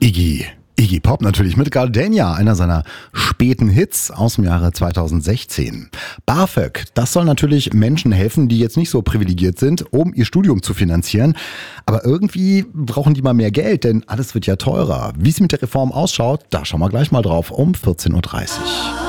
Iggy Pop natürlich mit Gardenia, einer seiner späten Hits aus dem Jahre 2016. BAföG, das soll natürlich Menschen helfen, die jetzt nicht so privilegiert sind, um ihr Studium zu finanzieren. Aber irgendwie brauchen die mal mehr Geld, denn alles wird ja teurer. Wie es mit der Reform ausschaut, da schauen wir gleich mal drauf um 14.30 Uhr.